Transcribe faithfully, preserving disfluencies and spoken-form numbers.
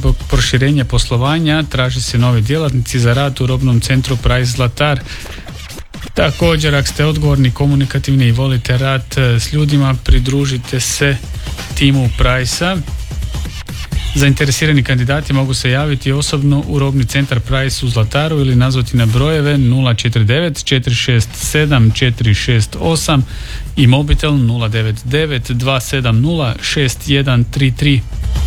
zbog proširenja poslovanja traži se novi djelatnici za rad u robnom centru Price Zlatar. Također, ako ste odgovorni, komunikativni i volite rad s ljudima, pridružite se timu Price-a. Zainteresirani kandidati mogu se javiti osobno u robni centar Price u Zlataru ili nazvati na brojeve nula četiri devet četiri šest sedam četiri šest osam i mobitel nula devet devet dva sedam nula šest jedan tri tri.